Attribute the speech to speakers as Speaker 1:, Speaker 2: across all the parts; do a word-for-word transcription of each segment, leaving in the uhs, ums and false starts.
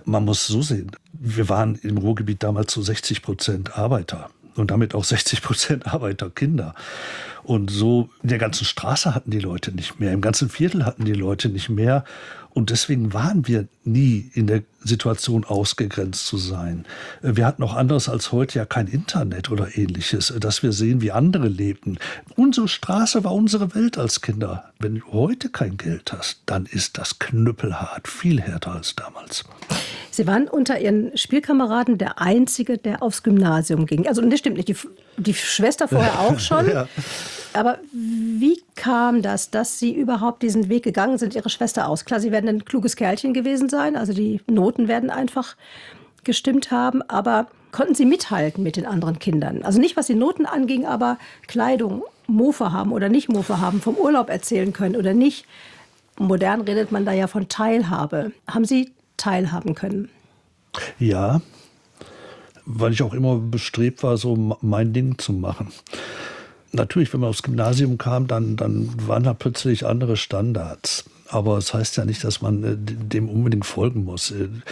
Speaker 1: Man muss so sehen, wir waren im Ruhrgebiet damals zu sechzig Prozent Arbeiter und damit auch sechzig Prozent Arbeiterkinder. Und so in der ganzen Straße hatten die Leute nicht mehr, im ganzen Viertel hatten die Leute nicht mehr. Und deswegen waren wir nie in der Situation, ausgegrenzt zu sein. Wir hatten auch anderes als heute ja kein Internet oder Ähnliches, dass wir sehen, wie andere lebten. Unsere Straße war unsere Welt als Kinder. Wenn du heute kein Geld hast, dann ist das knüppelhart, viel härter als damals.
Speaker 2: Sie waren unter Ihren Spielkameraden der Einzige, der aufs Gymnasium ging. Also das stimmt nicht, die, die Schwester vorher auch schon. Ja. Aber wie kam das, dass Sie überhaupt diesen Weg gegangen sind, Ihre Schwester aus? Klar, Sie werden ein kluges Kerlchen gewesen sein, also die Noten werden einfach gestimmt haben. Aber konnten Sie mithalten mit den anderen Kindern? Also nicht, was die Noten anging, aber Kleidung, Mofa haben oder nicht Mofa haben, vom Urlaub erzählen können oder nicht. Modern redet man da ja von Teilhabe. Haben Sie teilhaben können?
Speaker 1: Ja, weil ich auch immer bestrebt war, so mein Ding zu machen. Natürlich, wenn man aufs Gymnasium kam, dann, dann waren da plötzlich andere Standards. Aber das heißt ja nicht, dass man dem unbedingt folgen muss.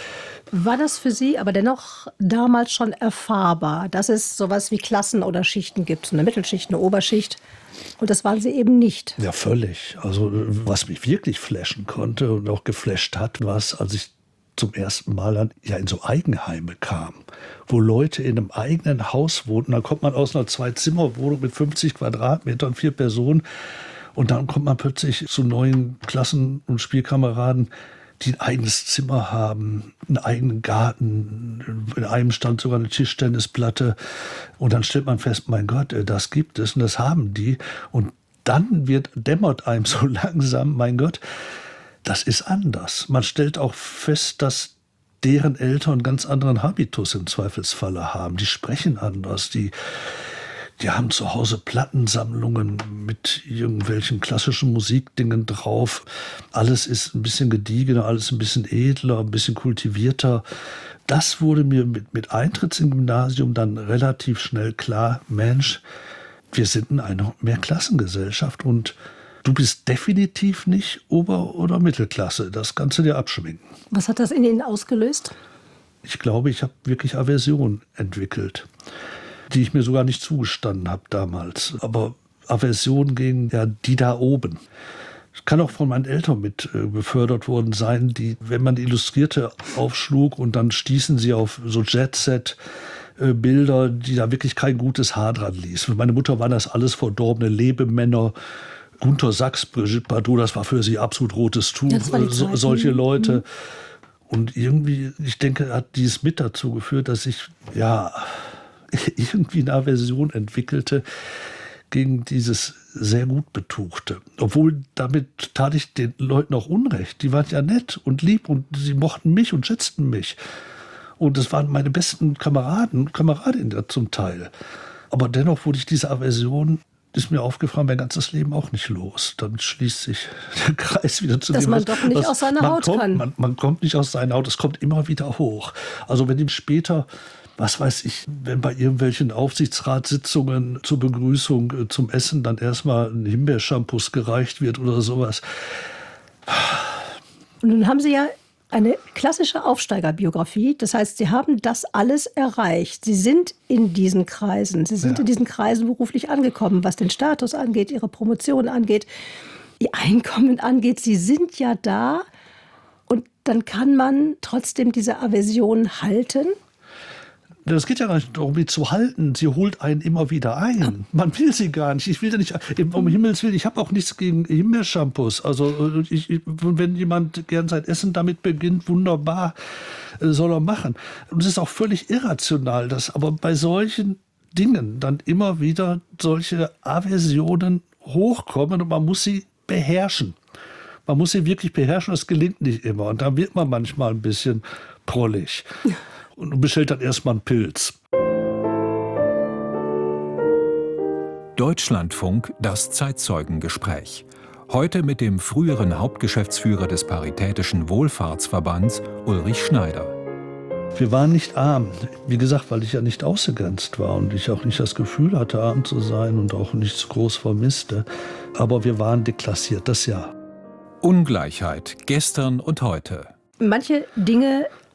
Speaker 2: War das für Sie aber dennoch damals schon erfahrbar, dass es sowas wie Klassen oder Schichten gibt? So eine Mittelschicht, eine Oberschicht. Und das waren Sie eben nicht.
Speaker 1: Ja, völlig. Also was mich wirklich flashen konnte und auch geflasht hat, war es, als ich zum ersten Mal dann ja in so Eigenheime kam, wo Leute in einem eigenen Haus wohnten. Dann kommt man aus einer Zwei-Zimmer-Wohnung mit fünfzig Quadratmetern, vier Personen. Und dann kommt man plötzlich zu neuen Klassen- und Spielkameraden, die ein eigenes Zimmer haben, einen eigenen Garten. In einem stand sogar eine Tischtennisplatte. Und dann stellt man fest, mein Gott, das gibt es und das haben die. Und dann wird, dämmert einem so langsam, mein Gott, das ist anders. Man stellt auch fest, dass deren Eltern einen ganz anderen Habitus im Zweifelsfalle haben. Die sprechen anders, die, die haben zu Hause Plattensammlungen mit irgendwelchen klassischen Musikdingen drauf. Alles ist ein bisschen gediegener, alles ein bisschen edler, ein bisschen kultivierter. Das wurde mir mit, mit Eintritt im Gymnasium dann relativ schnell klar, Mensch, wir sind in einer Mehrklassengesellschaft und du bist definitiv nicht Ober- oder Mittelklasse. Das kannst du dir abschminken.
Speaker 2: Was hat das in Ihnen ausgelöst?
Speaker 1: Ich glaube, ich habe wirklich Aversion entwickelt, die ich mir sogar nicht zugestanden habe damals. Aber Aversion gegen ja, die da oben. Das kann auch von meinen Eltern mit äh, befördert worden sein, die, wenn man Illustrierte aufschlug und dann stießen sie auf so Jet-Set, äh, Bilder, die da wirklich kein gutes Haar dran ließen. Für meine Mutter waren das alles verdorbene Lebemänner. Gunter Sachs, Brigitte Bardot, das war für sie absolut rotes Tuch, ja, so, solche Leute. Mhm. Und irgendwie, ich denke, hat dies mit dazu geführt, dass ich ja irgendwie eine Aversion entwickelte gegen dieses sehr gut Betuchte. Obwohl damit tat ich den Leuten auch Unrecht. Die waren ja nett und lieb und sie mochten mich und schätzten mich. Und das waren meine besten Kameraden und Kameradinnen zum Teil. Aber dennoch wurde ich diese Aversion, ist mir aufgefallen, mein ganzes Leben auch nicht los. Damit schließt sich der Kreis wieder zu
Speaker 2: Dass
Speaker 1: dem,
Speaker 2: man
Speaker 1: was,
Speaker 2: doch nicht
Speaker 1: was,
Speaker 2: aus seiner
Speaker 1: man
Speaker 2: Haut
Speaker 1: kommt,
Speaker 2: kann.
Speaker 1: Man, man kommt nicht aus seiner Haut, es kommt immer wieder hoch. Also wenn ihm später, was weiß ich, wenn bei irgendwelchen Aufsichtsratssitzungen zur Begrüßung äh, zum Essen dann erstmal ein Himbeershampoos gereicht wird oder sowas.
Speaker 2: Und nun haben Sie ja eine klassische Aufsteigerbiografie. Das heißt, Sie haben das alles erreicht. Sie sind in diesen Kreisen. Sie sind ja. in diesen Kreisen beruflich angekommen, was den Status angeht, Ihre Promotion angeht, Ihr Einkommen angeht. Sie sind ja da. Und dann kann man trotzdem diese Aversion halten.
Speaker 1: Das geht ja gar nicht darum, die zu halten. Sie holt einen immer wieder ein. Man will sie gar nicht. Ich will ja nicht, um Himmels Willen, ich habe auch nichts gegen Himbeershampoos. Also ich, wenn jemand gern sein Essen damit beginnt, wunderbar, soll er machen. Und es ist auch völlig irrational, dass aber bei solchen Dingen dann immer wieder solche Aversionen hochkommen und man muss sie beherrschen. Man muss sie wirklich beherrschen, das gelingt nicht immer. Und da wird man manchmal ein bisschen prollig. Und bestellt dann erstmal einen Pilz.
Speaker 3: Deutschlandfunk, das Zeitzeugengespräch. Heute mit dem früheren Hauptgeschäftsführer des Paritätischen Wohlfahrtsverbands, Ulrich Schneider.
Speaker 1: Wir waren nicht arm. Wie gesagt, weil ich ja nicht ausgegrenzt war und ich auch nicht das Gefühl hatte, arm zu sein und auch nichts groß vermisste. Aber wir waren deklassiert, das ja.
Speaker 3: Ungleichheit, gestern und heute.
Speaker 2: Manche Dinge